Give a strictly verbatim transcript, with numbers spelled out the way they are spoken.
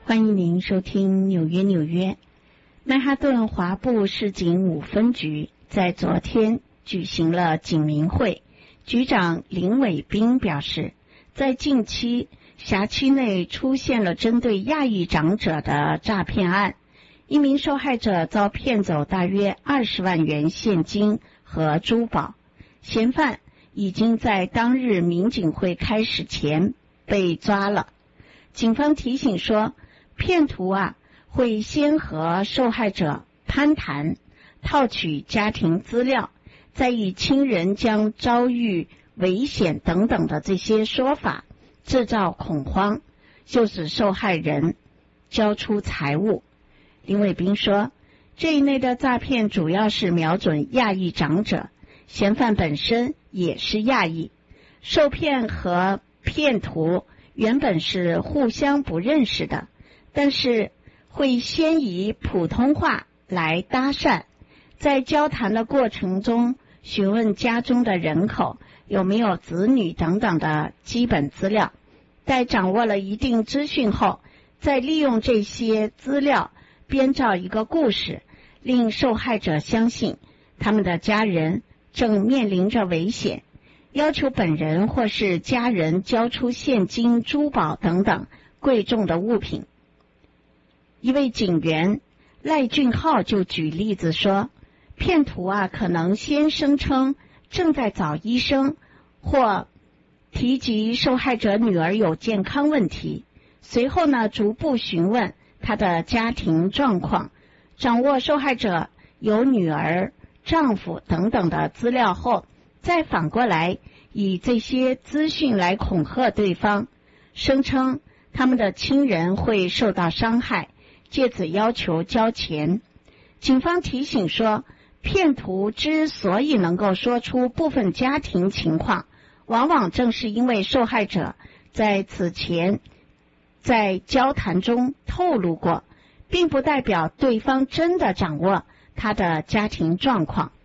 欢迎您收听纽约纽约。曼哈顿华埠市警五分局在昨天举行了警民会，局长林伟斌表示，在近期辖区内出现了针对亚裔长者的诈骗案，一名受害者遭骗走大约二十万元现金和珠宝，嫌犯已经在当日民警会开始前被抓了。警方提醒说，骗徒啊会先和受害者攀谈，套取家庭资料，再以亲人将遭遇危险等等的这些说法制造恐慌，诱使受害人交出财物。林伟斌说，这一类的诈骗主要是瞄准亚裔长者，嫌犯本身也是亚裔，受骗和骗徒原本是互相不认识的，但是会先以普通话来搭讪，在交谈的过程中询问家中的人口，有没有子女等等的基本资料。待掌握了一定资讯后，再利用这些资料编造一个故事，令受害者相信他们的家人正面临着危险，要求本人或是家人交出现金、珠宝等等贵重的物品。一位警员赖俊浩就举例子说，骗徒啊可能先声称正在找医生，或提及受害者女儿有健康问题，随后呢逐步询问她的家庭状况，掌握受害者有女儿、丈夫等等的资料后，再反过来以这些资讯来恐吓对方，声称他们的亲人会受到伤害，借此要求交钱。警方提醒说，骗徒之所以能够说出部分家庭情况，往往正是因为受害者在此前在交谈中透露过，并不代表对方真的掌握他的家庭状况。